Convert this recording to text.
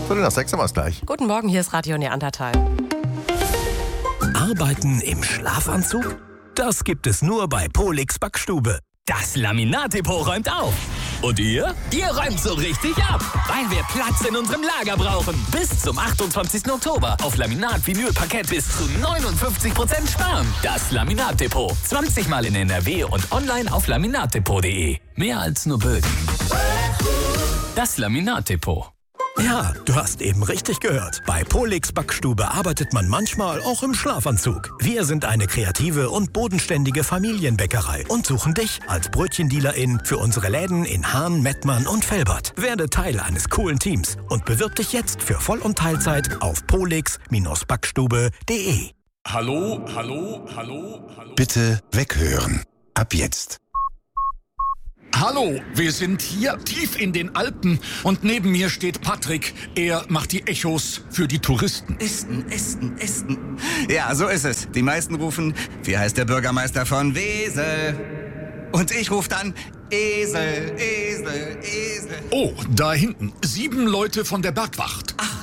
Viertel nach 6 haben wir es gleich. Guten Morgen, hier ist Radio Neandertal. Arbeiten im Schlafanzug? Das gibt es nur bei Polix Backstube. Das Laminat-Depot räumt auf. Und ihr? Ihr räumt so richtig ab, weil wir Platz in unserem Lager brauchen. Bis zum 28. Oktober auf Laminat, Vinyl, Parkett bis zu 59% sparen. Das Laminat-Depot. 20 Mal in NRW und online auf laminatdepot.de. Mehr als nur Böden. Das Laminat-Depot. Ja, du hast eben richtig gehört. Bei Polix Backstube arbeitet man manchmal auch im Schlafanzug. Wir sind eine kreative und bodenständige Familienbäckerei und suchen dich als Brötchendealerin für unsere Läden in Hahn, Mettmann und Velbert. Werde Teil eines coolen Teams und bewirb dich jetzt für Voll- und Teilzeit auf polix-backstube.de. Hallo. Bitte weghören. Ab jetzt. Hallo, wir sind hier tief in den Alpen und neben mir steht Patrick. Er macht die Echos für die Touristen. Esten. Ja, so ist es. Die meisten rufen, wie heißt der Bürgermeister von Wesel? Und ich rufe dann, Esel. Oh, da hinten, 7 Leute von der Bergwacht.